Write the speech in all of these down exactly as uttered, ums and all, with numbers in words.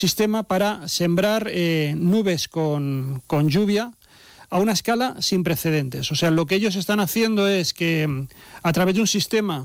sistema para sembrar eh, nubes con, con lluvia a una escala sin precedentes. O sea, lo que ellos están haciendo es que a través de un sistema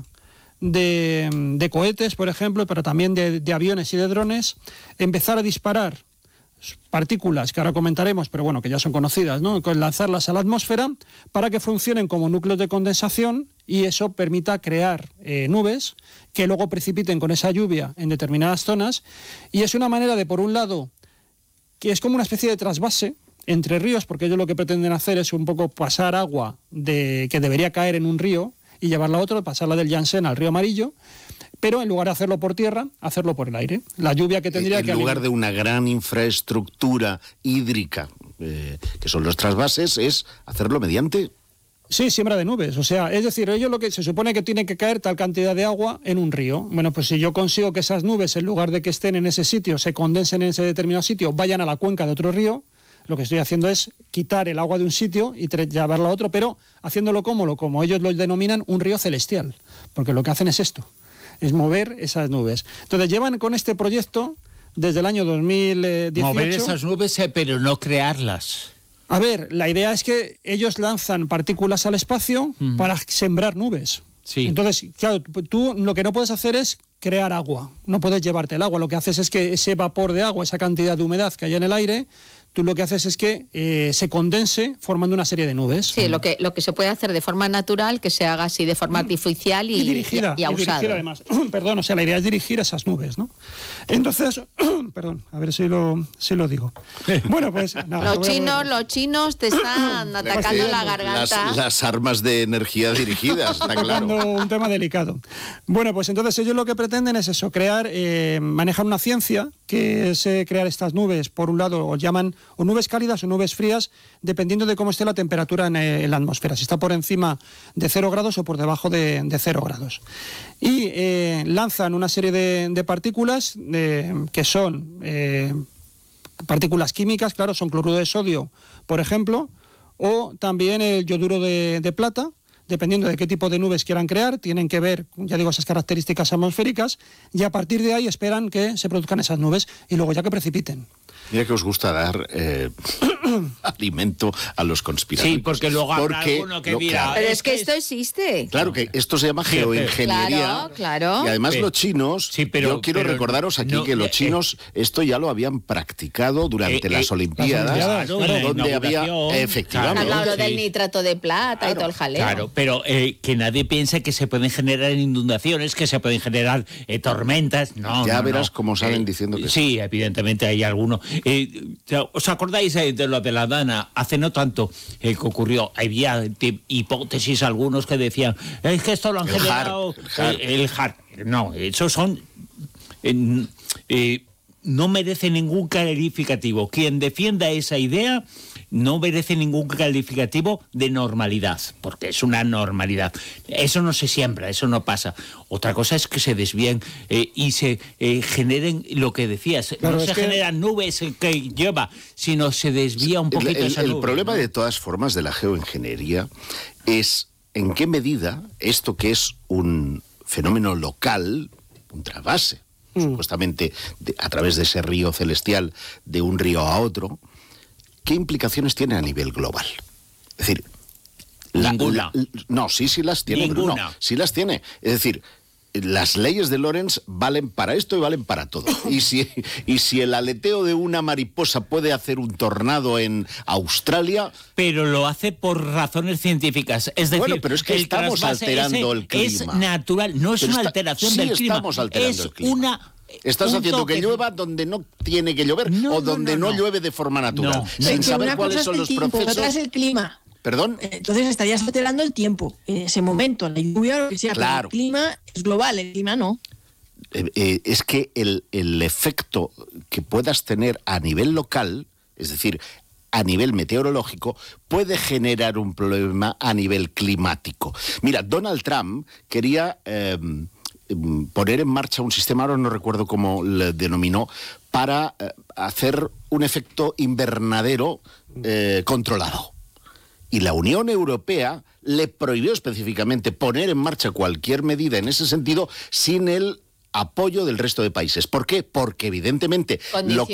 de, de cohetes, por ejemplo, pero también de, de aviones y de drones, empezar a disparar partículas que ahora comentaremos, pero bueno, que ya son conocidas, ¿no? Lanzarlas a la atmósfera para que funcionen como núcleos de condensación y eso permita crear eh, nubes que luego precipiten con esa lluvia en determinadas zonas. Y es una manera de, por un lado, que es como una especie de trasvase entre ríos, porque ellos lo que pretenden hacer es un poco pasar agua de, que debería caer en un río y llevarla a otro, pasarla del Yangtze al río Amarillo, pero en lugar de hacerlo por tierra, hacerlo por el aire. La lluvia que tendría en que... En lugar de una gran infraestructura hídrica, eh, que son los trasvases, es hacerlo mediante... Sí, siembra de nubes. O sea, es decir, ellos lo que se supone que tiene que caer tal cantidad de agua en un río. Bueno, pues si yo consigo que esas nubes, en lugar de que estén en ese sitio, se condensen en ese determinado sitio, vayan a la cuenca de otro río, lo que estoy haciendo es quitar el agua de un sitio y llevarla a otro, pero haciéndolo como, como ellos lo denominan, un río celestial. Porque lo que hacen es esto, es mover esas nubes. Entonces llevan con este proyecto desde el año dos mil dieciocho... Mover esas nubes, eh, pero no crearlas. A ver, la idea es que ellos lanzan partículas al espacio uh-huh. para sembrar nubes. Sí. Entonces, claro, tú lo que no puedes hacer es crear agua, no puedes llevarte el agua. Lo que haces es que ese vapor de agua, esa cantidad de humedad que hay en el aire, tú lo que haces es que eh, se condense formando una serie de nubes. Sí, lo que, lo que se puede hacer de forma natural, que se haga así de forma artificial y, y dirigida. Y, y, y dirigida además. Perdón, o sea, la idea es dirigir esas nubes, ¿no? Entonces, perdón, a ver si lo, si lo digo. Bueno, pues... Nada, los chinos, los chinos te están atacando la garganta. Las, las armas de energía dirigidas, está claro. Un tema delicado. Bueno, pues entonces ellos lo que pretenden es eso, crear, eh, manejar una ciencia, que es eh, crear estas nubes, por un lado, o llaman o nubes cálidas o nubes frías, dependiendo de cómo esté la temperatura en, eh, en la atmósfera, si está por encima de cero grados o por debajo de, de cero grados. Y eh, lanzan una serie de, de partículas eh, que son eh, partículas químicas, claro, son cloruro de sodio, por ejemplo, o también el yoduro de, de plata. Dependiendo de qué tipo de nubes quieran crear, tienen que ver, ya digo, esas características atmosféricas, y a partir de ahí esperan que se produzcan esas nubes y luego ya que precipiten. Mira que os gusta dar eh, alimento a los conspiradores. Sí, porque luego habrá porque alguno que lo, dirá... claro, Pero es que esto existe. Claro que esto se llama Sí, geoingeniería. Claro, claro. Y además Sí. los chinos, Sí, pero- yo quiero pero recordaros aquí no, que los eh, chinos esto ya lo habían practicado durante Eh, las eh, Olimpiadas, las Olimpiadas, claro, donde la había inauguración, efectivamente. Han hablado sí. del nitrato de plata Claro, y todo el jaleo. Claro, pero eh, que nadie piense que se pueden generar inundaciones, que se pueden generar eh, tormentas. No, Ya no, verás no. cómo salen Eh, diciendo que sí. Evidentemente hay alguno. Eh, ¿Os acordáis eh, de lo de la Dana? Hace no tanto eh, que ocurrió. Había eh, hipótesis algunos que decían, es que esto lo han El generado H A R, el H A R. eh, el H A R. No, esos son... eh, eh, no merece ningún calificativo. Quien defienda esa idea no merece ningún calificativo de normalidad, porque es una normalidad. Eso no se siembra, eso no pasa. Otra cosa es que se desvíen eh, y se eh, generen lo que decías. Claro, no es se que... generan nubes que lleva, sino se desvía un poquito el, el, esa el nube. problema ¿no? de todas formas de la geoingeniería es en qué medida esto que es un fenómeno local, un trasvase, mm. supuestamente de, a través de ese río celestial de un río a otro, ¿qué implicaciones tiene a nivel global? Es decir, la, ninguna. La, no, sí, sí las tiene. Ninguna. No, sí las tiene. Es decir, las leyes de Lorentz valen para esto y valen para todo. Y si, y si el aleteo de una mariposa puede hacer un tornado en Australia... Pero lo hace por razones científicas. Es decir, bueno, pero es que el estamos trasvase alterando ese el clima. Es natural, no es Pero una está, alteración sí del clima. estamos alterando es el clima. una... Estás un haciendo que toque... llueva donde no tiene que llover no, o donde no, no, no, no. llueve de forma natural, No, sin que saber una cuáles cosa son es el los tiempo, procesos. otra es el clima. ¿Perdón? Entonces estarías alterando el tiempo en ese momento, la lluvia o lo que sea. Claro. Pero el clima es global, el clima no. Eh, eh, es que el, el efecto que puedas tener a nivel local, es decir, a nivel meteorológico, puede generar un problema a nivel climático. Mira, Donald Trump quería eh, poner en marcha un sistema, ahora no recuerdo cómo le denominó, para eh, hacer un efecto invernadero eh, controlado. Y la Unión Europea le prohibió específicamente poner en marcha cualquier medida en ese sentido sin el apoyo del resto de países. ¿Por qué? Porque evidentemente lo que